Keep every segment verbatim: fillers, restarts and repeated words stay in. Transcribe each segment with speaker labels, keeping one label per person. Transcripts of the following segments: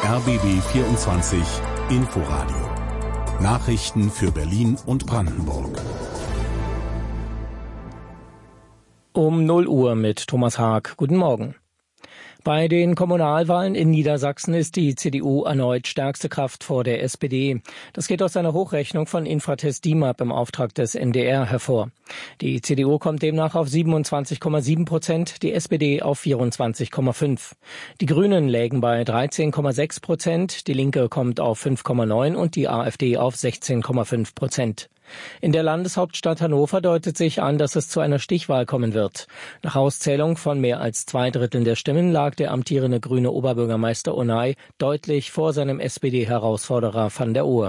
Speaker 1: R B B vierundzwanzig Inforadio. Nachrichten für Berlin und Brandenburg.
Speaker 2: Um null Uhr mit Thomas Haag. Guten Morgen. Bei den Kommunalwahlen in Niedersachsen ist die C D U erneut stärkste Kraft vor der S P D. Das geht aus einer Hochrechnung von Infratest DIMAP im Auftrag des N D R hervor. Die C D U kommt demnach auf siebenundzwanzig Komma sieben Prozent, die S P D auf vierundzwanzig Komma fünf. Die Grünen lägen bei dreizehn Komma sechs Prozent, die Linke kommt auf fünf Komma neun und die A f D auf sechzehn Komma fünf Prozent. In der Landeshauptstadt Hannover deutet sich an, dass es zu einer Stichwahl kommen wird. Nach Auszählung von mehr als zwei Dritteln der Stimmen lag der amtierende grüne Oberbürgermeister Onay deutlich vor seinem S P D-Herausforderer van der Ohe.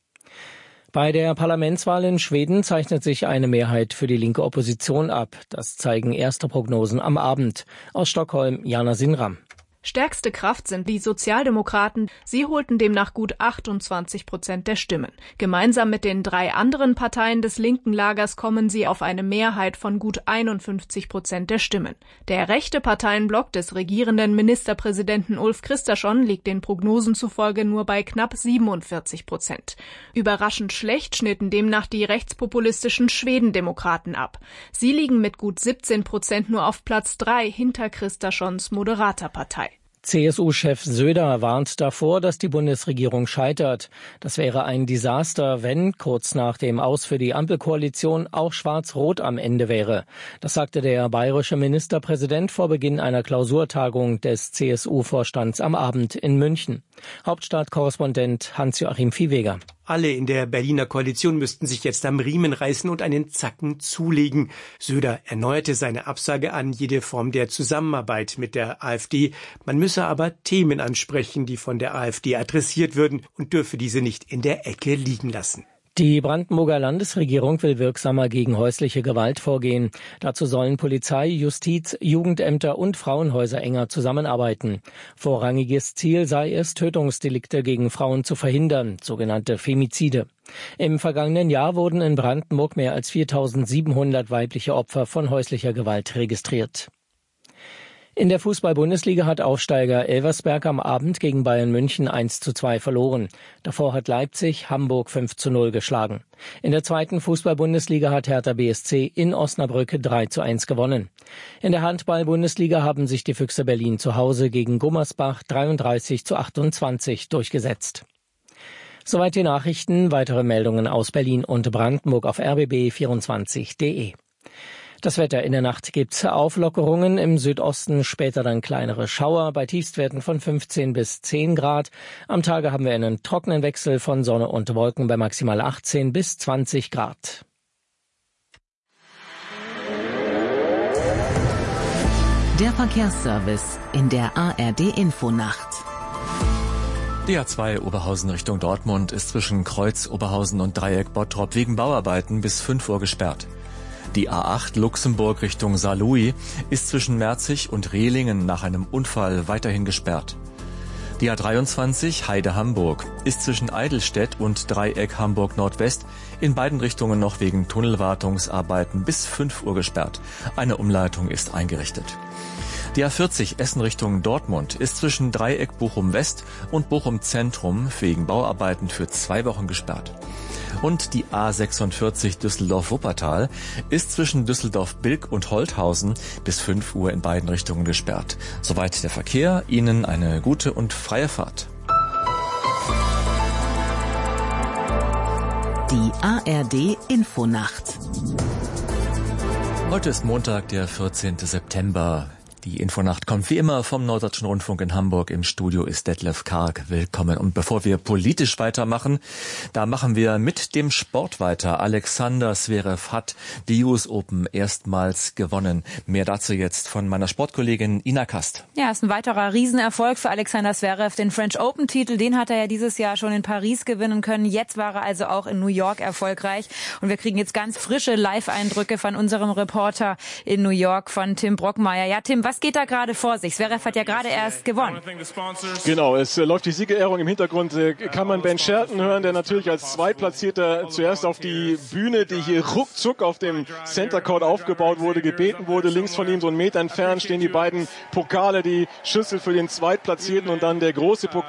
Speaker 2: Bei der Parlamentswahl in Schweden zeichnet sich eine Mehrheit für die linke Opposition ab. Das zeigen erste Prognosen am Abend. Aus Stockholm, Jana Sinram.
Speaker 3: Stärkste Kraft sind die Sozialdemokraten. Sie holten demnach gut achtundzwanzig Prozent der Stimmen. Gemeinsam mit den drei anderen Parteien des linken Lagers kommen sie auf eine Mehrheit von gut einundfünfzig Prozent der Stimmen. Der rechte Parteienblock des regierenden Ministerpräsidenten Ulf Kristersson liegt den Prognosen zufolge nur bei knapp siebenundvierzig Prozent. Überraschend schlecht schnitten demnach die rechtspopulistischen Schwedendemokraten ab. Sie liegen mit gut siebzehn Prozent nur auf Platz drei hinter Kristerssons moderater Partei.
Speaker 2: C S U-Chef Söder warnt davor, dass die Bundesregierung scheitert. Das wäre ein Desaster, wenn kurz nach dem Aus für die Ampelkoalition auch Schwarz-Rot am Ende wäre. Das sagte der bayerische Ministerpräsident vor Beginn einer Klausurtagung des C S U-Vorstands am Abend in München. Hauptstadtkorrespondent Hans-Joachim Viehweger.
Speaker 4: Alle in der Berliner Koalition müssten sich jetzt am Riemen reißen und einen Zacken zulegen. Söder erneuerte seine Absage an jede Form der Zusammenarbeit mit der AfD. Man müsse aber Themen ansprechen, die von der AfD adressiert würden, und dürfe diese nicht in der Ecke liegen lassen.
Speaker 2: Die Brandenburger Landesregierung will wirksamer gegen häusliche Gewalt vorgehen. Dazu sollen Polizei, Justiz, Jugendämter und Frauenhäuser enger zusammenarbeiten. Vorrangiges Ziel sei es, Tötungsdelikte gegen Frauen zu verhindern, sogenannte Femizide. Im vergangenen Jahr wurden in Brandenburg mehr als viertausendsiebenhundert weibliche Opfer von häuslicher Gewalt registriert. In der Fußball-Bundesliga hat Aufsteiger Elversberg am Abend gegen Bayern München eins zu zwei verloren. Davor hat Leipzig Hamburg fünf zu null geschlagen. In der zweiten Fußball-Bundesliga hat Hertha B S C in Osnabrück drei zu eins gewonnen. In der Handball-Bundesliga haben sich die Füchse Berlin zu Hause gegen Gummersbach dreiunddreißig zu achtundzwanzig durchgesetzt. Soweit die Nachrichten. Weitere Meldungen aus Berlin und Brandenburg auf r b b vierundzwanzig punkt d e. Das Wetter: in der Nacht gibt's Auflockerungen, im Südosten später dann kleinere Schauer bei Tiefstwerten von fünfzehn bis zehn Grad. Am Tage haben wir einen trockenen Wechsel von Sonne und Wolken bei maximal achtzehn bis zwanzig Grad.
Speaker 5: Der Verkehrsservice in der A R D-Infonacht.
Speaker 6: Die A zwei Oberhausen Richtung Dortmund ist zwischen Kreuz Oberhausen und Dreieck Bottrop wegen Bauarbeiten bis fünf Uhr gesperrt. Die A acht Luxemburg Richtung Saarlouis ist zwischen Merzig und Rehlingen nach einem Unfall weiterhin gesperrt. Die A dreiundzwanzig Heide-Hamburg ist zwischen Eidelstedt und Dreieck Hamburg Nordwest in beiden Richtungen noch wegen Tunnelwartungsarbeiten bis fünf Uhr gesperrt. Eine Umleitung ist eingerichtet. Die A vierzig Essen Richtung Dortmund ist zwischen Dreieck Bochum West und Bochum Zentrum wegen Bauarbeiten für zwei Wochen gesperrt. Und die A sechsundvierzig Düsseldorf-Wuppertal ist zwischen Düsseldorf-Bilk und Holthausen bis fünf Uhr in beiden Richtungen gesperrt. Soweit der Verkehr. Ihnen eine gute und freie Fahrt.
Speaker 5: Die A R D-Infonacht.
Speaker 6: Heute ist Montag, der vierzehnten September. Die Infonacht kommt wie immer vom Norddeutschen Rundfunk in Hamburg. Im Studio ist Detlef Karg. Willkommen. Und bevor wir politisch weitermachen, da machen wir mit dem Sport weiter. Alexander Zverev hat die U S Open erstmals gewonnen. Mehr dazu jetzt von meiner Sportkollegin Ina Kast.
Speaker 7: Ja, ist ein weiterer Riesenerfolg für Alexander Zverev. Den French Open Titel, den hat er ja dieses Jahr schon in Paris gewinnen können. Jetzt war er also auch in New York erfolgreich. Und wir kriegen jetzt ganz frische Live-Eindrücke von unserem Reporter in New York, von Tim Brockmeier. Ja, Tim, was geht da gerade vor sich? Zverev hat ja gerade erst gewonnen.
Speaker 8: Genau, es äh, läuft die Siegerehrung. Im Hintergrund äh, kann man Ben Shelton hören, der natürlich als Zweitplatzierter zuerst auf die Bühne, die hier ruckzuck auf dem Center Court aufgebaut wurde, gebeten wurde. Links von ihm, so einen Meter entfernt, stehen die beiden Pokale, die Schüssel für den Zweitplatzierten und dann der große Pokal